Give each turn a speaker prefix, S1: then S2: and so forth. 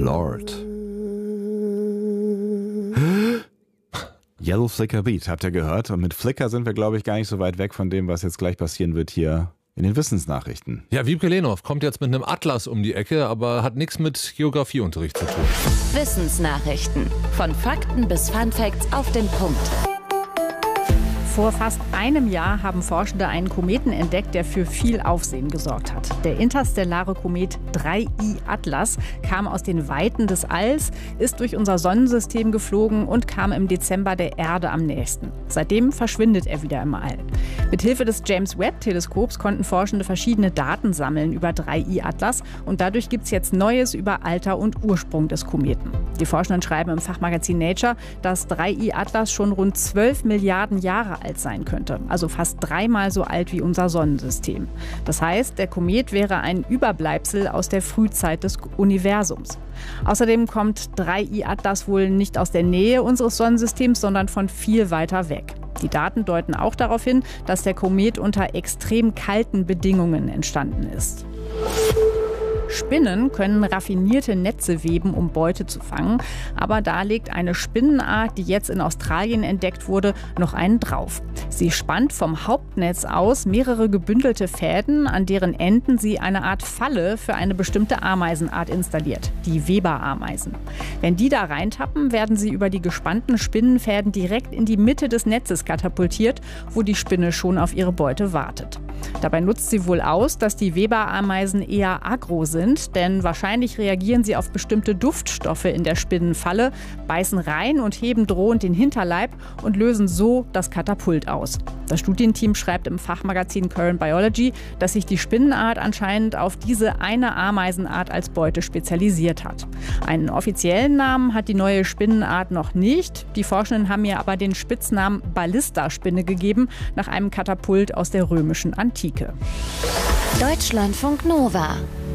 S1: Lord. Yellow Flicker Beat, habt ihr gehört? Und mit Flicker sind wir, glaube ich, gar nicht so weit weg von dem, was jetzt gleich passieren wird hier in den Wissensnachrichten.
S2: Ja, Wiebke Lehnhoff kommt jetzt mit einem Atlas um die Ecke, aber hat nichts mit Geografieunterricht zu tun.
S3: Wissensnachrichten. Von Fakten bis Funfacts auf den Punkt.
S4: Vor fast einem Jahr haben Forschende einen Kometen entdeckt, der für viel Aufsehen gesorgt hat. Der interstellare Komet 3I Atlas kam aus den Weiten des Alls, ist durch unser Sonnensystem geflogen und kam im Dezember der Erde am nächsten. Seitdem verschwindet er wieder im All. Mithilfe des James-Webb-Teleskops konnten Forschende verschiedene Daten sammeln über 3I Atlas und dadurch gibt es jetzt Neues über Alter und Ursprung des Kometen. Die Forschenden schreiben im Fachmagazin Nature, dass 3I Atlas schon rund 12 Milliarden Jahre alt sein könnte, also fast 3-mal so alt wie unser Sonnensystem. Das heißt, der Komet wäre ein Überbleibsel aus der Frühzeit des Universums. Außerdem kommt 3I Atlas wohl nicht aus der Nähe unseres Sonnensystems, sondern von viel weiter weg. Die Daten deuten auch darauf hin, dass der Komet unter extrem kalten Bedingungen entstanden ist. Spinnen können raffinierte Netze weben, um Beute zu fangen. Aber da legt eine Spinnenart, die jetzt in Australien entdeckt wurde, noch einen drauf. Sie spannt vom Hauptnetz aus mehrere gebündelte Fäden, an deren Enden sie eine Art Falle für eine bestimmte Ameisenart installiert, die Weberameisen. Wenn die da reintappen, werden sie über die gespannten Spinnenfäden direkt in die Mitte des Netzes katapultiert, wo die Spinne schon auf ihre Beute wartet. Dabei nutzt sie wohl aus, dass die Weberameisen eher aggro sind, denn wahrscheinlich reagieren sie auf bestimmte Duftstoffe in der Spinnenfalle, beißen rein und heben drohend den Hinterleib und lösen so das Katapult aus. Das Studienteam schreibt im Fachmagazin Current Biology, dass sich die Spinnenart anscheinend auf diese eine Ameisenart als Beute spezialisiert hat. Einen offiziellen Namen hat die neue Spinnenart noch nicht. Die Forschenden haben ihr aber den Spitznamen Ballistaspinne gegeben, nach einem Katapult aus der römischen Antike.
S3: Deutschlandfunk Nova